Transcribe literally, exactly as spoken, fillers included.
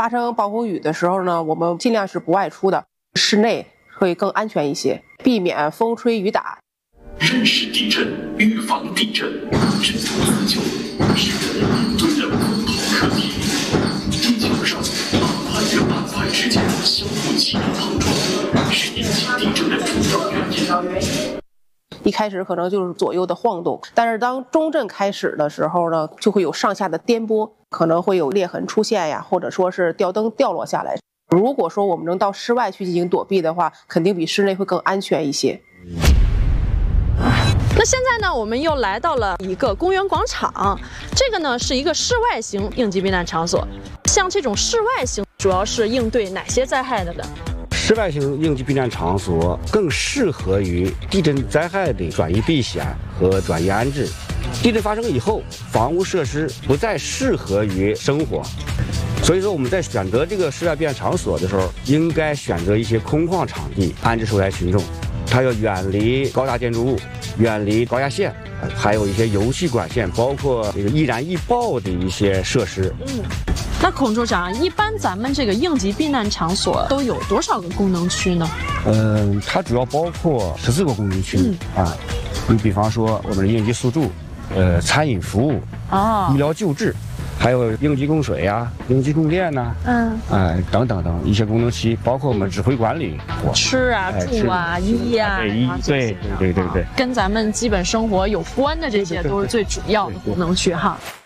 发生暴风雨的时候呢，我们尽量是不外出的，室内会更安全一些，避免风吹雨打。 认识地震，预防地震，知足自救是人应对的共同课题。地球上板块与板块之间相互激烈碰撞，是引起地震的主要原因。 一开始可能就是左右的晃动，但是当中震开始的时候呢，就会有上下的颠簸，可能会有裂痕出现呀，或者说是吊灯掉落下来。如果说我们能到室外去进行躲避的话，肯定比室内会更安全一些。 那现在呢，我们又来到了一个公园广场，这个呢是一个室外型应急避难场所。像这种室外型，主要是应对哪些灾害的呢？ 室外型应急避难场所更适合于地震灾害的转移避险和转移安置。地震发生以后，房屋设施不再适合于生活，所以说我们在选择这个室外避难场所的时候，应该选择一些空旷场地安置受灾群众。它要远离高大建筑物，远离高压线，还有一些油气管线，包括这个易燃易爆的一些设施。 嗯，那孔处长，一般咱们这个应急避难场所都有多少个功能区呢？ 嗯、呃，它主要包括十四个功能区、嗯、啊。你比方说我们的应急速助，呃，餐饮服务， 哦， 医疗救治。还有应急供水呀、啊、应急供电呐、啊，嗯，哎、呃，等等等一些功能区，包括我们指挥管理， 吃啊、哎、住啊、医啊， 对医，对对对对对， 跟咱们基本生活有关的这些都是最主要的功能区哈。